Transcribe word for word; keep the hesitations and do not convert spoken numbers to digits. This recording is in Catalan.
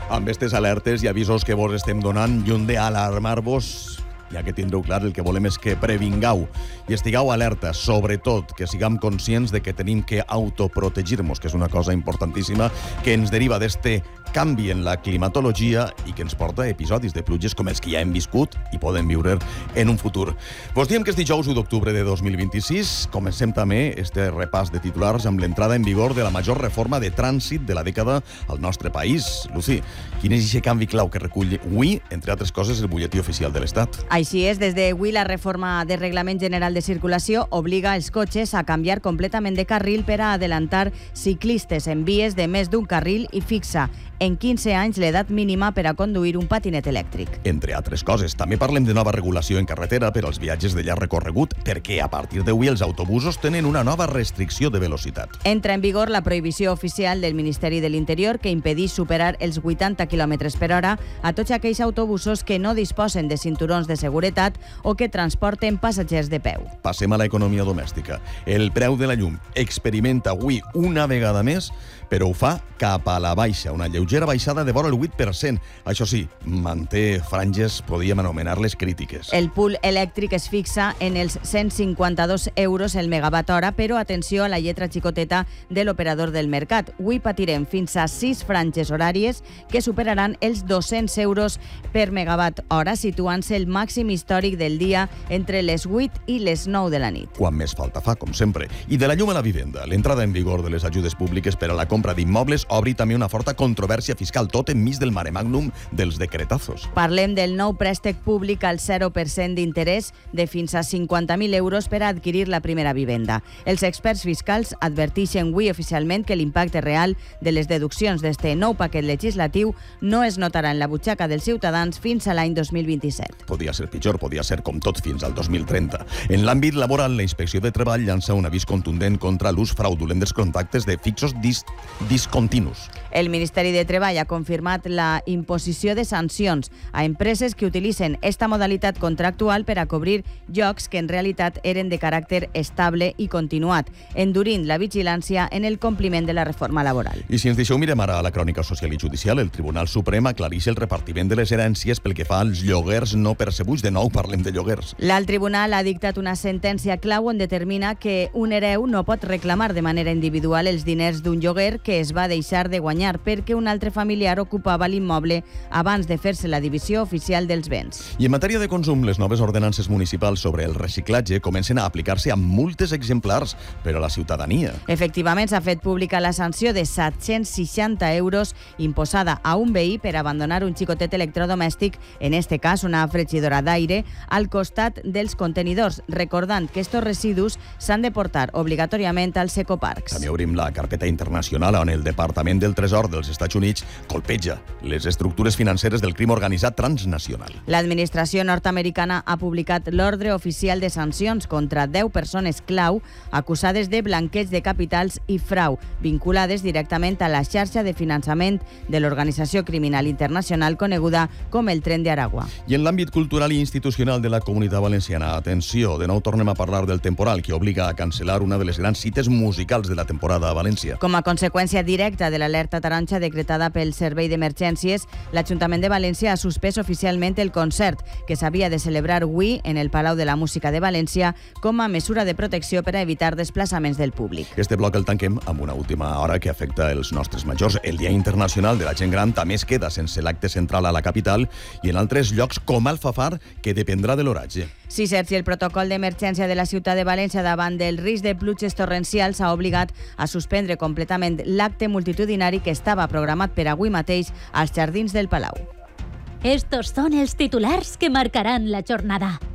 Amb aquestes alertes i avisos que vos estem donant, lluny d'alarmar-vos, ja que tindreu clar, el que volem és que previngueu i estigueu alerta, sobretot que siguem conscients de que tenim que autoprotegir-nos, que és una cosa importantíssima que ens deriva d'este canvi en la climatologia i que ens porta a episodis de pluges com els que ja hem viscut i podem viure en un futur. Vos diem que és dijous u d'octubre de dos mil vint-i-sis. Comencem també este repàs de titulars amb l'entrada en vigor de la major reforma de trànsit de la dècada al nostre país. Lucy, quin és aquest canvi clau que recull avui, entre altres coses, el butlletí oficial de l'Estat? Així és, des d'avui la reforma del Reglament General de Circulació obliga els cotxes a canviar completament de carril per a adelantar ciclistes en vies de més d'un carril i fixa en quinze anys l'edat mínima per a conduir un patinet elèctric. Entre altres coses, també parlem de nova regulació en carretera per als viatges de llarg recorregut, perquè a partir d'avui els autobusos tenen una nova restricció de velocitat. Entra en vigor la prohibició oficial del Ministeri de l'Interior que impedeix superar els vuitanta quilòmetres per hora a tots aquells autobusos que no disposen de cinturons de seguretat o que transporten passatgers de peu. Passem a l'economia domèstica. El preu de la llum experimenta avui una vegada més, però ho fa cap a la baixa, una lleugera baixada de vora el vuit per cent. Això sí, manté franges, podíem anomenar-les crítiques. El pool elèctric es fixa en els cent cinquanta-dos euros el megawatt hora, però atenció a la lletra xicoteta de l'operador del mercat. Avui patirem fins a sis franges horàries que superaran els dos-cents euros per megawatt hora, situant-se el màxim històric del dia entre les vuit i les nou de la nit. Quan més falta fa, com sempre. I de la llum a la vivenda, l'entrada en vigor de les ajudes públiques per a la compra d'immobles obri també una forta controvèrsia fiscal, tot enmig del mare magnum dels decretazos. Parlem del nou préstec públic al zero per cent d'interès de fins a cinquanta mil euros per a adquirir la primera vivenda. Els experts fiscals adverteixen avui oficialment que l'impacte real de les deduccions d'este nou paquet legislatiu no es notarà en la butxaca dels ciutadans fins a l'any dos mil vint-i-set. Podia ser pitjor, podia ser com tot fins al dos mil trenta. En l'àmbit laboral, la Inspecció de Treball llança un avís contundent contra l'ús fraudulent dels contractes de fixos dis discontinus. El Ministeri de Treball ha confirmat la imposició de sancions a empreses que utilitzen esta modalitat contractual per a cobrir llocs que en realitat eren de caràcter estable i continuat, endurint la vigilància en el compliment de la reforma laboral. I si ens deixeu mirem ara a la crònica social i judicial, el Tribunal Suprem aclareix el repartiment de les herències pel que fa als lloguers no percebuts. De nou parlem de lloguers. L'alt tribunal ha dictat una sentència clau on determina que un hereu no pot reclamar de manera individual els diners d'un lloguer que es va deixar de guanyar perquè un altre familiar ocupava l'immoble abans de fer-se la divisió oficial dels béns. I en matèria de consum, les noves ordenances municipals sobre el reciclatge comencen a aplicar-se amb multes exemplars per a la ciutadania. Efectivament, s'ha fet pública la sanció de set-cents seixanta euros imposada a un veí per abandonar un xicotet electrodomèstic, en este cas una fregidora d'aire, al costat dels contenidors, recordant que estos residus s'han de portar obligatòriament als ecoparcs. També obrim la carpeta internacional on el Departament del Tresor dels Estats Units colpeja les estructures financeres del crim organitzat transnacional. L'administració nord-americana ha publicat l'ordre oficial de sancions contra deu persones clau acusades de blanqueig de capitals i frau, vinculades directament a la xarxa de finançament de l'organització criminal internacional coneguda com el Tren de Aragua. I en l'àmbit cultural i institucional de la Comunitat Valenciana, atenció, de nou tornem a parlar del temporal que obliga a cancel·lar una de les grans cites musicals de la temporada a València. Com a conseqüència directa de l'alerta taronja decretada pel Servei d'Emergències, l'Ajuntament de València ha suspès oficialment el concert que s'havia de celebrar avui en el Palau de la Música de València com a mesura de protecció per a evitar desplaçaments del públic. Este bloc el tanquem amb una última hora que afecta els nostres majors. El Dia Internacional de la Gent Gran també es queda sense l'acte central a la capital i en altres llocs com Alfafar, que dependrà de l'oratge. Sí, Sergi, el protocol d'emergència de la ciutat de València davant del risc de pluges torrencials ha obligat a suspendre completament l'acte multitudinari que estava programat per avui mateix als jardins del Palau. Estos son els titulars que marcaran la jornada.